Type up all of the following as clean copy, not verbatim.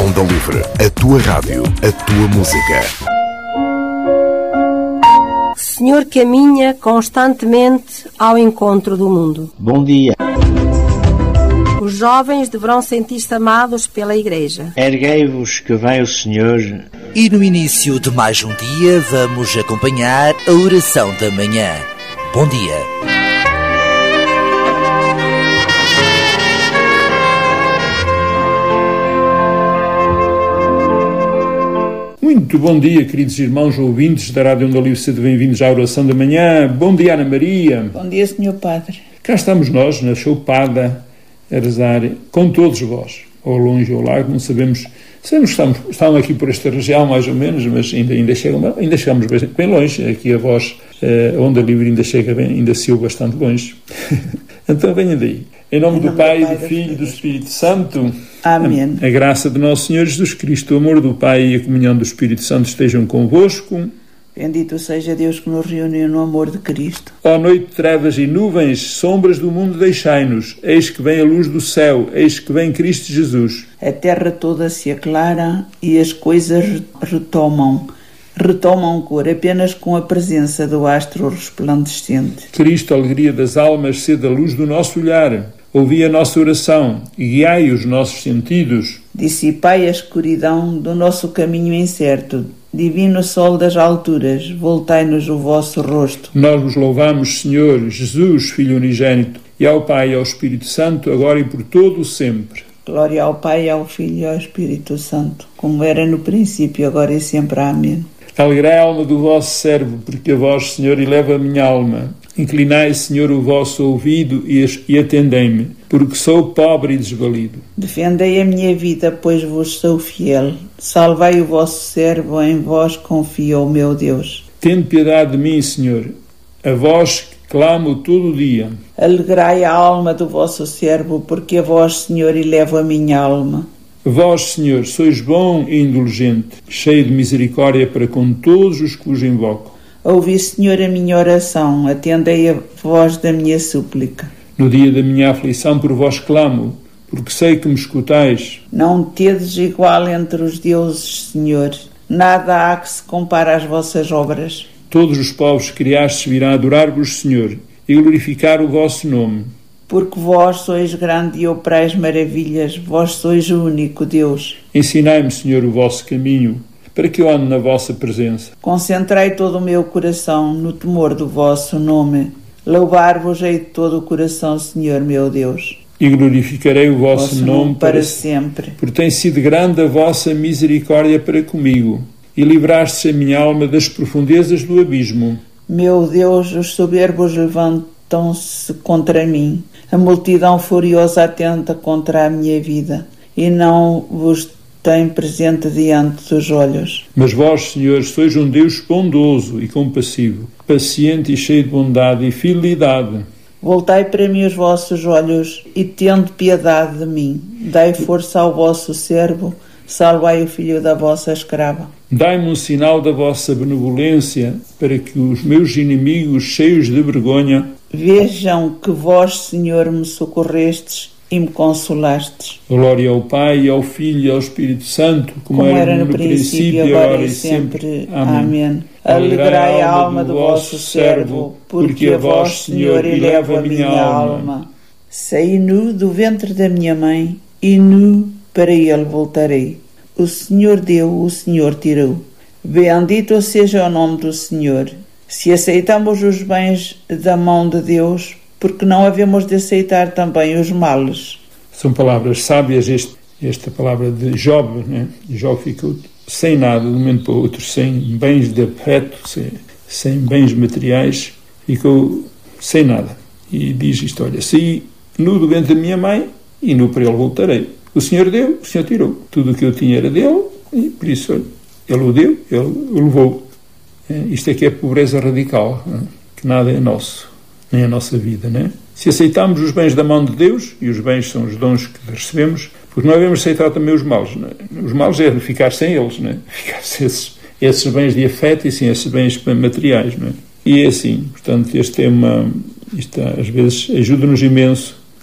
Onda Livre, a tua rádio, a tua música. Senhor caminha constantemente ao encontro do mundo. Bom dia. Os jovens deverão sentir-se amados pela Igreja. Erguei-vos que vem o Senhor. E no início de mais um dia vamos acompanhar a oração da manhã. Bom dia. Muito bom dia, queridos irmãos ouvintes da Rádio Onda Livre, sejam bem-vindos à oração da manhã. Bom dia, Ana Maria. Bom dia, Senhor Padre. Cá estamos nós, na choupada, a rezar com todos vós, ao longe ou ao largo, não sabemos que estão aqui por esta região, mais ou menos, mas ainda chegamos bem longe. Aqui a voz, a Onda Livre ainda saiu bastante longe. Então venha daí. Em nome do Pai, do Filho e do Espírito Santo. Amém. A graça de nosso Senhor Jesus Cristo, o amor do Pai e a comunhão do Espírito Santo estejam convosco. Bendito seja Deus que nos reuniu no amor de Cristo. Ó noite, trevas e nuvens, sombras do mundo deixai-nos. Eis que vem a luz do céu, eis que vem Cristo Jesus. A terra toda se aclara e as coisas retomam cor apenas com a presença do astro resplandecente. Cristo, alegria das almas, sede a luz do nosso olhar. Ouvi a nossa oração e guiai os nossos sentidos. Dissipai a escuridão do nosso caminho incerto. Divino Sol das alturas, voltai-nos o vosso rosto. Nós vos louvamos, Senhor, Jesus, Filho unigênito, e ao Pai e ao Espírito Santo, agora e por todo o sempre. Glória ao Pai, ao Filho e ao Espírito Santo, como era no princípio, agora e sempre. Amém. Alegrai a alma do vosso servo, porque a vós, Senhor, eleva a minha alma. Inclinai, Senhor, o vosso ouvido e atendei-me, porque sou pobre e desvalido. Defendei a minha vida, pois vos sou fiel. Salvai o vosso servo, em vós confio, ó meu Deus. Tende piedade de mim, Senhor, a vós clamo todo o dia. Alegrai a alma do vosso servo, porque a vós, Senhor, elevo a minha alma. Vós, Senhor, sois bom e indulgente, cheio de misericórdia para com todos os que vos invocam. Ouvi, Senhor, a minha oração, atendei a voz da minha súplica. No dia da minha aflição por vós clamo, porque sei que me escutais. Não tedes igual entre os deuses, Senhor. Nada há que se compare às vossas obras. Todos os povos que criastes virão adorar-vos, Senhor, e glorificar o vosso nome. Porque vós sois grande e operais maravilhas, vós sois o único Deus. Ensinai-me, Senhor, o vosso caminho, para que eu ande na vossa presença. Concentrai todo o meu coração no temor do vosso nome. Louvar-vos-ei de todo o coração, Senhor meu Deus. E glorificarei o vosso nome para sempre. Porque tem sido grande a vossa misericórdia para comigo, e livrastes a minha alma das profundezas do abismo. Meu Deus, os soberbos levantam-se contra mim. A multidão furiosa atenta contra a minha vida, e não vos tem presente diante dos olhos. Mas vós, Senhor, sois um Deus bondoso e compassivo, paciente e cheio de bondade e fidelidade. Voltai para mim os vossos olhos e tende piedade de mim. Dai força ao vosso servo, salvai o filho da vossa escrava. Dai-me um sinal da vossa benevolência, para que os meus inimigos, cheios de vergonha, vejam que vós, Senhor, me socorrestes e me consolastes. Glória ao Pai, e ao Filho e ao Espírito Santo, como era no princípio, agora e sempre. Amém. Alegrai a alma do vosso servo, porque a vós, Senhor, eleva a minha alma. Saí nu do ventre da minha mãe, e nu para ele voltarei. O Senhor deu, o Senhor tirou. Bendito seja o nome do Senhor. Se aceitamos os bens da mão de Deus, porque não havemos de aceitar também os males. São palavras sábias, esta palavra de Job, né? Job ficou sem nada, de um momento para o outro, sem bens de afeto, sem bens materiais, ficou sem nada. E diz isto, olha, saí nu do ventre da minha mãe e nu para ele voltarei. O Senhor deu, o Senhor tirou. Tudo o que eu tinha era dele, e por isso, olha, ele o deu, ele o levou. Isto é que é pobreza radical, né? Que nada é nosso, nem a nossa vida, né? Se aceitamos os bens da mão de Deus, e os bens são os dons que recebemos, porque não devemos aceitar também os males, né? Os males é ficar sem eles, né? Ficar sem esses bens de afeto e sem esses bens materiais, né? E é assim, portanto, isto às vezes ajuda-nos imenso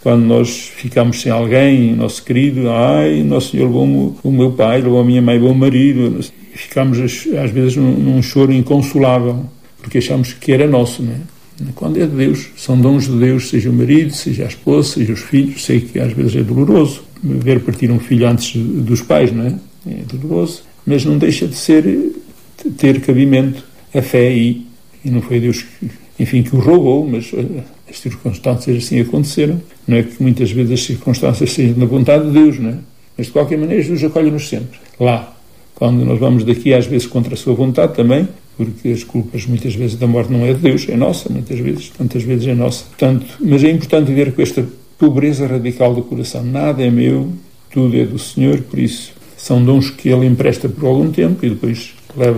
quando nós ficamos sem alguém, nosso querido, Nosso Senhor levou o meu pai, levou a minha mãe, levou o marido. Ficamos às vezes num choro inconsolável, porque achamos que era nosso, não é? Quando é de Deus, são dons de Deus, seja o marido, seja a esposa, seja os filhos. Sei que às vezes é doloroso ver partir um filho antes dos pais, não é? É doloroso, mas não deixa de ter cabimento a fé e não foi Deus que o roubou, mas as circunstâncias assim aconteceram. Não é que muitas vezes as circunstâncias sejam na vontade de Deus, não é? Mas de qualquer maneira Deus acolhe-nos sempre, lá. Quando nós vamos daqui, às vezes contra a sua vontade também, porque as culpas muitas vezes da morte não é de Deus, é nossa, tantas vezes é nossa. Portanto, mas é importante ver com esta pobreza radical do coração. Nada é meu, tudo é do Senhor, por isso são dons que Ele empresta por algum tempo e depois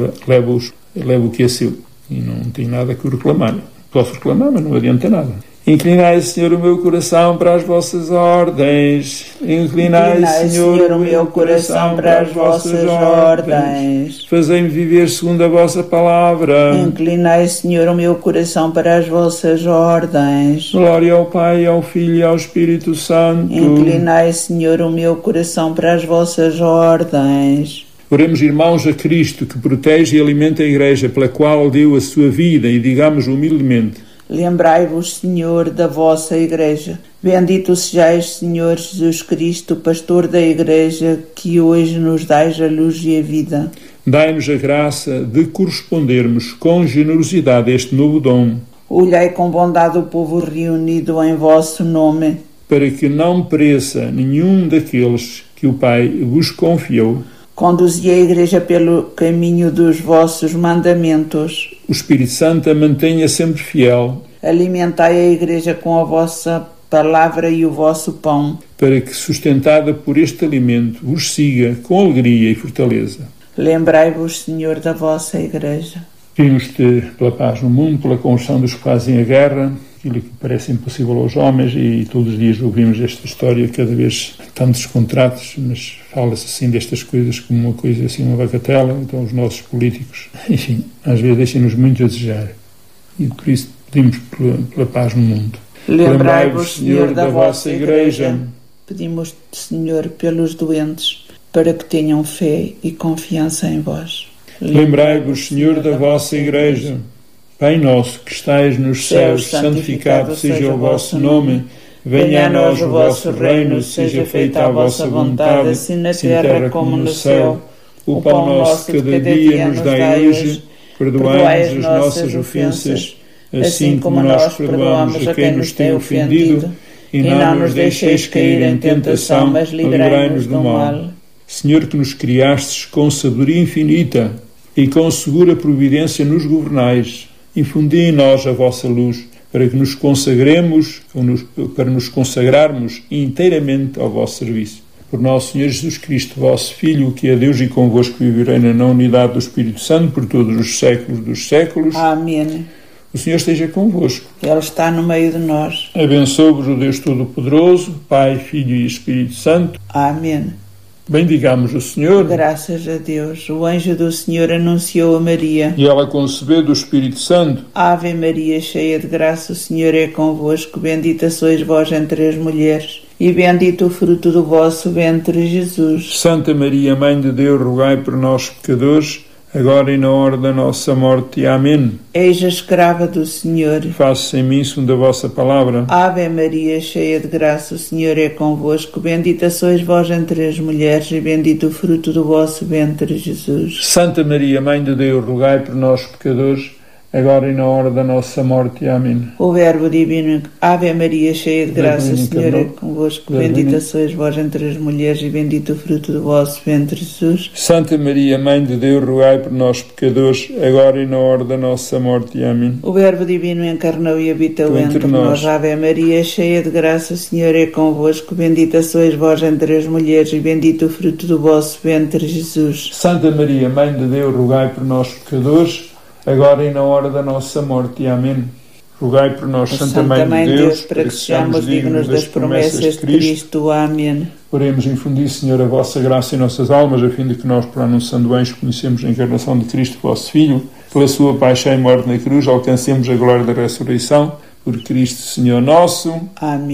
leva o que é seu. E não tem nada que o reclamar. Posso reclamar, mas não adianta nada. Inclinai, Senhor, o meu coração para as vossas ordens. Inclinai, Senhor, o meu coração para as vossas ordens. Fazei-me viver segundo a vossa palavra. Inclinai, Senhor, o meu coração para as vossas ordens. Glória ao Pai, ao Filho e ao Espírito Santo. Inclinai, Senhor, o meu coração para as vossas ordens. Oremos, irmãos, a Cristo, que protege e alimenta a Igreja, pela qual deu a sua vida, e digamos humildemente: lembrai-vos, Senhor, da vossa Igreja. Bendito sejais, Senhor Jesus Cristo, pastor da Igreja, que hoje nos dais a luz e a vida. Dai-nos a graça de correspondermos com generosidade a este novo dom. Olhai com bondade o povo reunido em vosso nome, para que não pereça nenhum daqueles que o Pai vos confiou. Conduzi a Igreja pelo caminho dos vossos mandamentos. O Espírito Santo a mantenha sempre fiel. Alimentai a Igreja com a vossa palavra e o vosso pão, para que, sustentada por este alimento, vos siga com alegria e fortaleza. Lembrai-vos, Senhor, da vossa Igreja. Pedimos-te pela paz no mundo, pela conversão dos que fazem a guerra, aquilo que parece impossível aos homens, e todos os dias ouvimos esta história, cada vez tantos contratos, mas fala-se assim destas coisas como uma coisa assim, uma bagatela. Então os nossos políticos, enfim, às vezes deixam-nos muito a desejar, e por isso pedimos pela paz no mundo. Lembrai-vos, Senhor, da vossa Igreja. Pedimos-te, Senhor, pelos doentes, para que tenham fé e confiança em vós. Lembrai-vos, Senhor, da vossa Igreja. Pai nosso, que estais nos céus, santificado seja o vosso nome. Venha a nós o vosso reino, seja feita a vossa vontade, assim na terra como no céu. O pão nosso de cada dia nos dai hoje. Perdoai-nos as nossas ofensas, assim como nós perdoamos a quem nos tem ofendido. E não nos deixeis cair em tentação, mas livrai-nos do mal. Senhor, que nos criastes com sabedoria infinita e com segura providência nos governais, infundi em nós a vossa luz, para que nos consagremos, para nos consagrarmos inteiramente ao vosso serviço. Por nosso Senhor Jesus Cristo, vosso Filho, que é Deus e convosco vive e reina na unidade do Espírito Santo por todos os séculos dos séculos. Amém. O Senhor esteja convosco. Ele está no meio de nós. Abençoe-vos o Deus Todo-Poderoso, Pai, Filho e Espírito Santo. Amém. Bendigamos o Senhor. Graças a Deus. O anjo do Senhor anunciou a Maria, e ela concebeu do Espírito Santo. Ave Maria, cheia de graça, o Senhor é convosco. Bendita sois vós entre as mulheres, e bendito o fruto do vosso ventre, Jesus. Santa Maria, Mãe de Deus, rogai por nós, pecadores, agora e na hora da nossa morte. Amém. Eis a escrava do Senhor. Faça-se em mim segundo a vossa palavra. Ave Maria, cheia de graça, o Senhor é convosco. Bendita sois vós entre as mulheres, e bendito o fruto do vosso ventre, Jesus. Santa Maria, Mãe de Deus, rogai por nós, pecadores, agora e na hora da nossa morte. Amém. O Verbo Divino. Ave Maria, cheia de graça, o Senhor é convosco. Bendita sois vós entre as mulheres, e bendito o fruto do vosso ventre, Jesus. Santa Maria, Mãe de Deus, rogai por nós, pecadores, agora e na hora da nossa morte. Amém. O Verbo Divino encarnou e habitou entre nós. Ave Maria, cheia de graça, o Senhor é convosco. Bendita sois vós entre as mulheres, e bendito o fruto do vosso ventre, Jesus. Santa Maria, Mãe de Deus, rogai por nós, pecadores, agora e na hora da nossa morte. Amém. Rogai por nós, Santa Mãe de Deus, para que sejamos dignos das promessas de Cristo. Amém. Oremos, infundi, Senhor, a vossa graça em nossas almas, a fim de que nós, por anúncio do anjo, conhecemos a encarnação de Cristo, vosso Filho, pela sua paixão e morte na cruz, alcancemos a glória da ressurreição, por Cristo, Senhor nosso. Amém.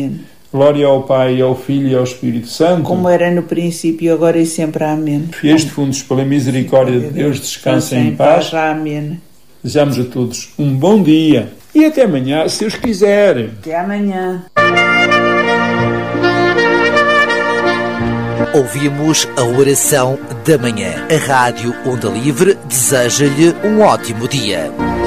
Glória ao Pai, ao Filho e ao Espírito Santo. Como era no princípio, agora e sempre. Amém. Fiéis defuntos, pela misericórdia de Deus, descansem em paz. Amém. Desejamos a todos um bom dia e até amanhã, se Deus quiser. Até amanhã. Ouvimos a oração da manhã. A Rádio Onda Livre deseja-lhe um ótimo dia.